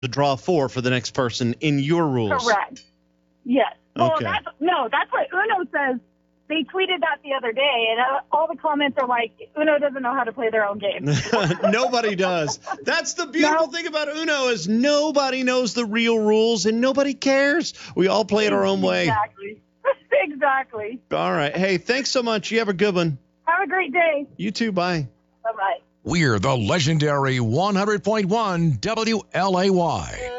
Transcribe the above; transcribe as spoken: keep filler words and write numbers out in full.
to draw four for the next person in your rules. Correct. Yes. Well, Okay. that's, no, that's what Uno says. They tweeted that the other day, and uh, all the comments are like, Uno doesn't know how to play their own game. Nobody does. That's the beautiful No. thing about Uno is nobody knows the real rules and nobody cares. We all play it our own way. Exactly. Exactly. All right. Hey, thanks so much. You have a good one. Have a great day. You too. Bye. Bye-bye. We're the legendary one hundred point one W L A Y.